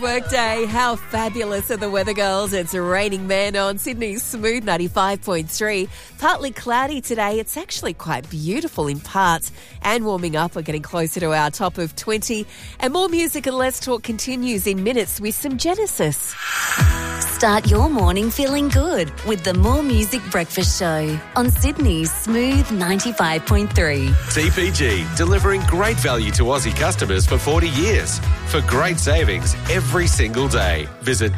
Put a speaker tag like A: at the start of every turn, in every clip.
A: Workday, how fabulous are the weather, girls? It's raining men on Sydney's smooth 95.3. Partly cloudy today. It's actually quite beautiful in parts and warming up. We're getting closer to our top of 20. And more music and less talk continues in minutes with some Genesis.
B: Start your morning feeling good with the More Music Breakfast Show on Sydney's smooth 95.3.
C: TPG, delivering great value to Aussie customers for 40 years. For great savings every single day. Visit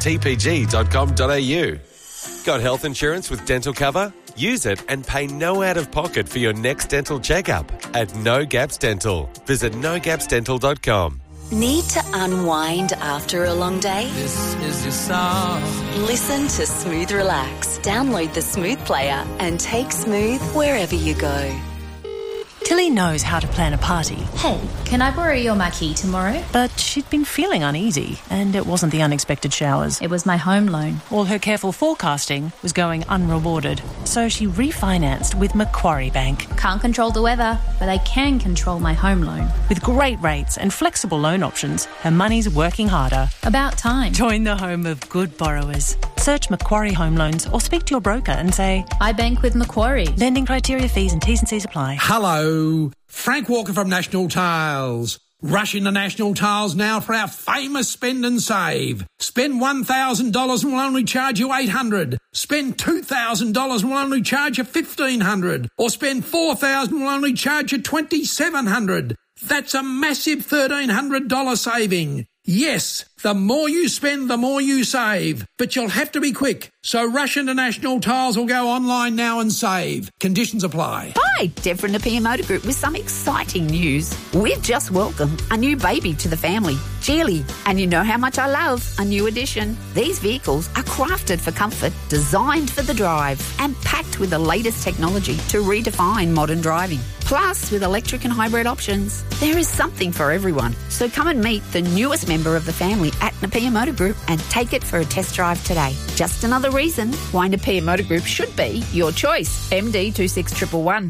C: tpg.com.au. Got health insurance with dental cover? Use it and pay no out-of-pocket for your next dental checkup at No Gaps Dental. Visit nogapsdental.com.
B: Need to unwind after a long day?
D: This is your song.
B: Listen to Smooth Relax. Download the Smooth player and take Smooth wherever you go.
E: Tilly knows how to plan a party.
F: Hey, can I borrow your marquee tomorrow?
E: But she'd been feeling uneasy, and it wasn't the unexpected showers.
F: It was my home loan.
E: All her careful forecasting was going unrewarded, so she refinanced with Macquarie Bank.
F: Can't control the weather, but I can control my home loan.
E: With great rates and flexible loan options, her money's working harder.
F: About time.
E: Join the home of good borrowers. Search Macquarie Home Loans or speak to your broker and say,
F: I bank with Macquarie.
E: Lending criteria, fees and T's and C's apply.
G: Hello, Frank Walker from National Tiles. Rush into National Tiles now for our famous spend and save. Spend $1,000 and we'll only charge you $800. Spend $2,000 and we'll only charge you $1,500. Or spend $4,000 and we'll only charge you $2,700. That's a massive $1,300 saving. Yes, the more you spend, the more you save. But you'll have to be quick. So rush into National Tiles or go online now and save. Conditions apply.
H: Hi, Deb from Napier Motor Group with some exciting news. We've just welcomed a new baby to the family, Geely. And you know how much I love a new addition. These vehicles are crafted for comfort, designed for the drive, and packed with the latest technology to redefine modern driving. Plus, with electric and hybrid options, there is something for everyone. So come and meet the newest member of the family at Napier Motor Group and take it for a test drive today. Just another reason why Napier Motor Group should be your choice. MD 26111.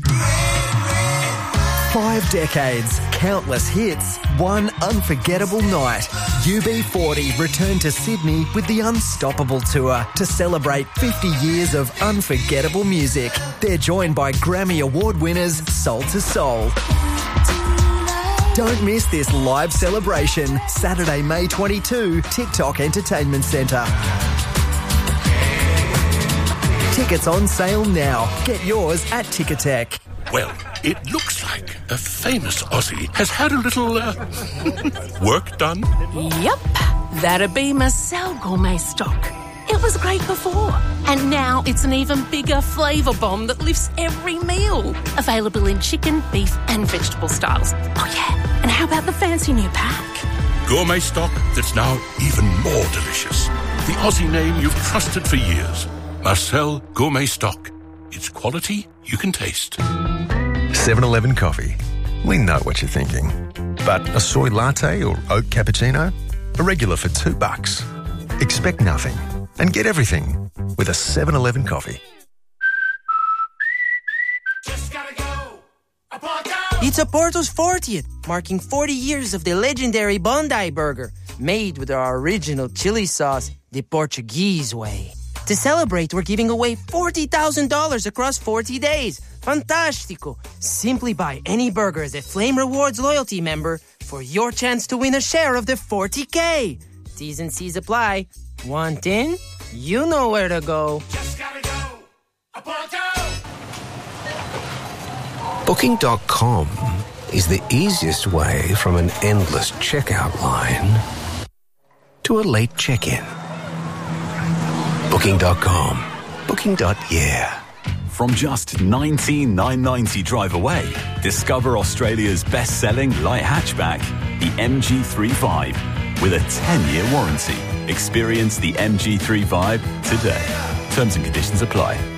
I: 5 decades, countless hits, one unforgettable night. UB40 returned to Sydney with the Unstoppable Tour to celebrate 50 years of unforgettable music. They're joined by Grammy Award winners Soul to Soul. Don't miss this live celebration, Saturday, May 22, TikTok Entertainment Centre. Tickets on sale now. Get yours at Ticketek.
J: Well, it looks like a famous Aussie has had a little, work done.
K: Yep, that'd be Marcel Gourmet Stock. It was great before, and now it's an even bigger flavour bomb that lifts every meal. Available in chicken, beef and vegetable styles. Oh yeah, and how about the fancy new pack?
J: Gourmet Stock that's now even more delicious. The Aussie name you've trusted for years. Marcel Gourmet Stock. It's quality you can taste.
L: 7-Eleven coffee. We know what you're thinking. But a soy latte or oat cappuccino? A regular for $2. Expect nothing and get everything with a 7-Eleven coffee.
M: It's Porto's 40th, marking 40 years of the legendary Bondi Burger, made with our original chili sauce, the Portuguese way. To celebrate, we're giving away $40,000 across 40 days. Fantastico! Simply buy any burger as a Flame Rewards loyalty member for your chance to win a share of the $40K. T's and C's apply. Want in? You know where to go.
D: Just gotta go.
N: Booking.com is the easiest way from an endless checkout line to a late check-in. Booking.com. Booking.yeah.
O: From just $19,990 drive away, discover Australia's best-selling light hatchback, the MG3 with a 10-year warranty. Experience the MG3 today. Terms and conditions apply.